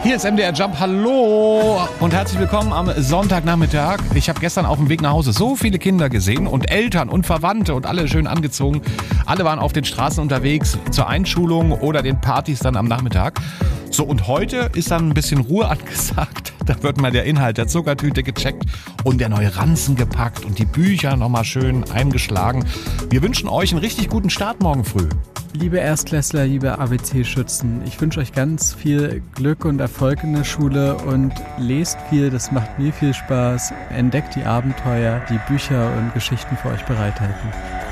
Hier ist MDR Jump, hallo und herzlich willkommen am Sonntagnachmittag. Ich habe gestern auf dem Weg nach Hause so viele Kinder gesehen und Eltern und Verwandte und alle schön angezogen. Alle waren auf den Straßen unterwegs zur Einschulung oder den Partys dann am Nachmittag. So, und heute ist dann ein bisschen Ruhe angesagt. Da wird mal der Inhalt der Zuckertüte gecheckt und der neue Ranzen gepackt und die Bücher nochmal schön eingeschlagen. Wir wünschen euch einen richtig guten Start morgen früh. Liebe Erstklässler, liebe ABC-Schützen, ich wünsche euch ganz viel Glück und Erfolg in der Schule und lest viel, das macht mir viel Spaß. Entdeckt die Abenteuer, die Bücher und Geschichten für euch bereithalten.